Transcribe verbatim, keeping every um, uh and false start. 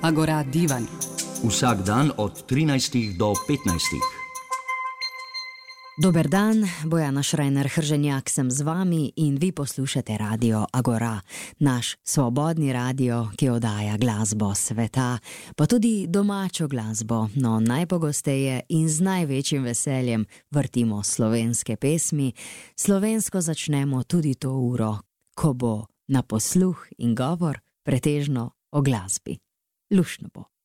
Agora Divan. Vsak dan od trinajstih do petnajstih. Dober dan, Bojana Šrajner-Hrženjak sem z vami in vi poslušate Radio Agora, naš svobodni radio, ki oddaja glasbo sveta, pa tudi domačo glasbo, no najpogosteje in z največjim veseljem vrtimo slovenske pesmi. Slovensko začnemo tudi to uro, ko bo na posluh in govor pretežno o glasbi. Luštno bo.